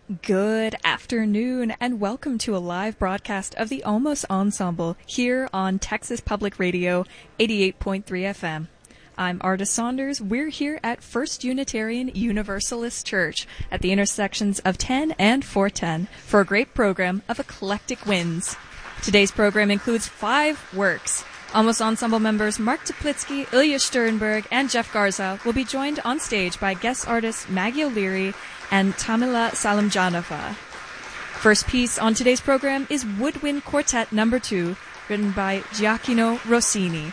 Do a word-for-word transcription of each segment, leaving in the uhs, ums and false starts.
Good afternoon and welcome to a live broadcast of the Almost Ensemble here on Texas Public Radio eighty-eight point three F M. I'm Arda Saunders. We're here at First Unitarian Universalist Church at the intersections of ten and four ten for a great program of eclectic winds. Today's program includes five works. Almost Ensemble members Mark Teplitsky, Ilya Sternberg, and Jeff Garza will be joined on stage by guest artists Maggie O'Leary and Tamila Salamjanova. First piece on today's program is Woodwind Quartet Number two, written by Gioacchino Rossini.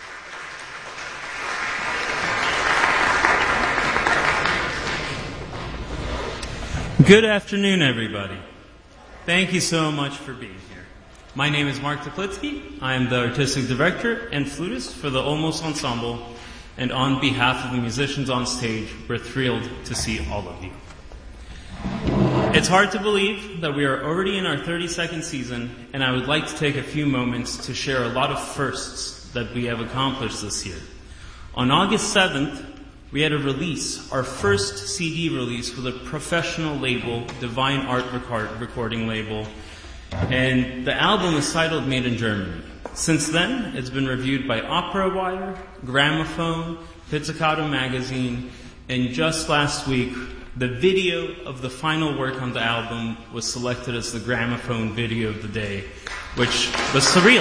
Good afternoon, everybody. Thank you so much for being here. My name is Mark Teplitsky. I am the artistic director and flutist for the Almost Ensemble, and on behalf of the musicians on stage, we're thrilled to see all of you. It's hard to believe that we are already in our thirty-second season, and I would like to take a few moments to share a lot of firsts that we have accomplished this year. On August seventh, we had a release, our first C D release with a professional label, Divine Art Record, recording label, and the album is titled Made in Germany. Since then, it's been reviewed by Opera Wire, Gramophone, Pizzicato Magazine, and just last week, the video of the final work on the album was selected as the Gramophone Video of the Day, which was surreal.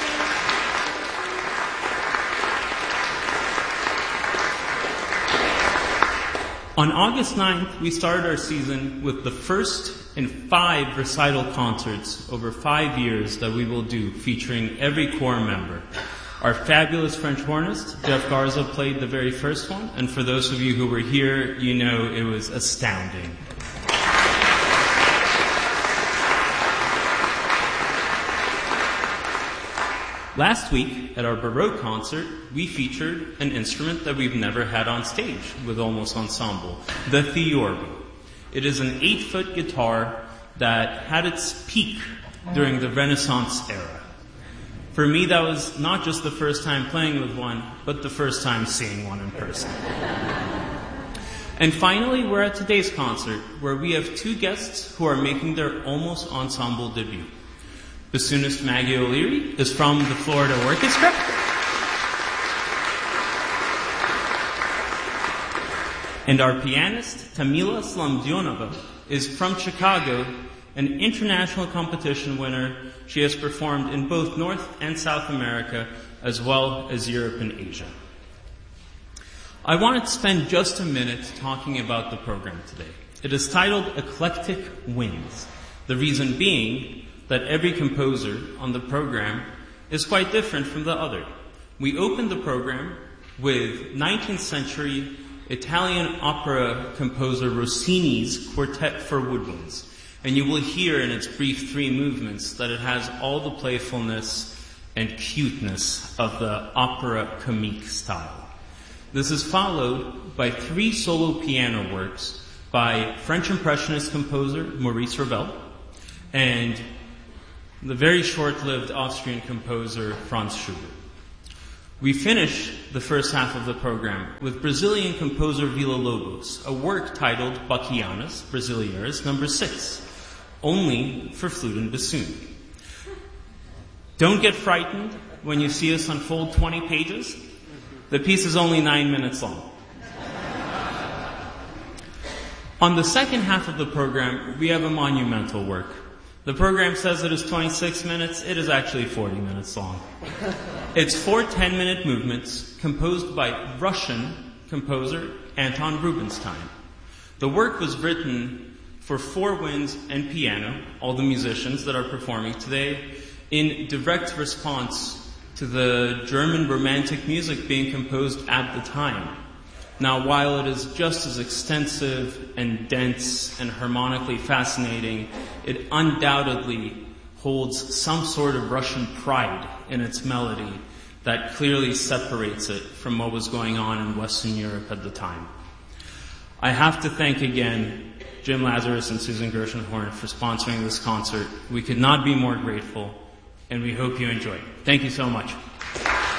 On August ninth, we started our season with the first in five recital concerts over five years that we will do, featuring every core member. Our fabulous French hornist, Jeff Garza, played the very first one, and for those of you who were here, you know it was astounding. Last week, at our Baroque concert, we featured an instrument that we've never had on stage with Almost Ensemble, the theorbo. It is an eight-foot guitar that had its peak during the Renaissance era. For me, that was not just the first time playing with one, but the first time seeing one in person. And finally, we're at today's concert, where we have two guests who are making their Almost Ensemble debut. Bassoonist Maggie O'Leary is from the Florida Orchestra. And our pianist, Tamila Salamjanova, is from Chicago, an international competition winner. She has performed in both North and South America, as well as Europe and Asia. I wanted to spend just a minute talking about the program today. It is titled Eclectic Winds. The reason being that every composer on the program is quite different from the other. We opened the program with nineteenth century Italian opera composer Rossini's Quartet for Woodwinds. And you will hear in its brief three movements that it has all the playfulness and cuteness of the opera comique style. This is followed by three solo piano works by French Impressionist composer Maurice Ravel and the very short-lived Austrian composer Franz Schubert. We finish the first half of the program with Brazilian composer Villa-Lobos, a work titled Bachianas Brasileiras number six. Only for flute and bassoon. Don't get frightened when you see us unfold twenty pages. The piece is only nine minutes long. On the second half of the program, we have a monumental work. The program says it is twenty-six minutes. It is actually forty minutes long. It's four ten-minute movements composed by Russian composer Anton Rubinstein. The work was written for four winds and piano, all the musicians that are performing today, in direct response to the German Romantic music being composed at the time. Now, while it is just as extensive and dense and harmonically fascinating, it undoubtedly holds some sort of Russian pride in its melody that clearly separates it from what was going on in Western Europe at the time. I have to thank again Jim Lazarus and Susan Gershenhorn for sponsoring this concert. We could not be more grateful, and we hope you enjoy it. Thank you so much.